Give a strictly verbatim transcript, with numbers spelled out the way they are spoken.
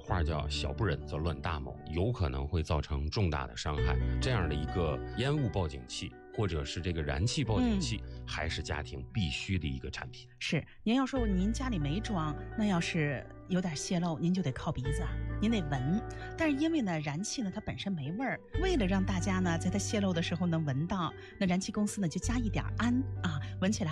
话叫小不忍则乱大谋，有可能会造成重大的伤害。这样的一个烟雾报警器或者是这个燃气报警器、嗯、还是家庭必须的一个产品。 是，您要说您家里没装，那要是有点泄漏，您就得靠鼻子，您得闻。但是因为呢，燃气呢它本身没味儿，为了让大家呢在它泄漏的时候能闻到，那燃气公司呢就加一点氨啊，闻起来